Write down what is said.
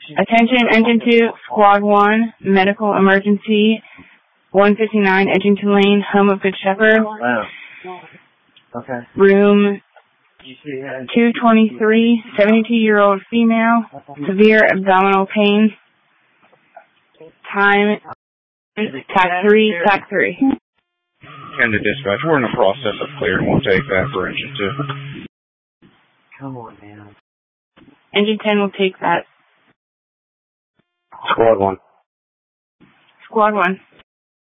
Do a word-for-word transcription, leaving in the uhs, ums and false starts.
Attention, Engine two, Squad one, medical emergency, one fifty-nine Edgington Lane, home of Good Shepherd. Wow. Okay. Room two twenty-three, seventy-two-year-old female, severe abdominal pain. Time, tac three, tac three. And the dispatch, we're in the process of clearing. We'll take that for engine two. Come on, man. Engine ten will take that. Squad one. Squad one.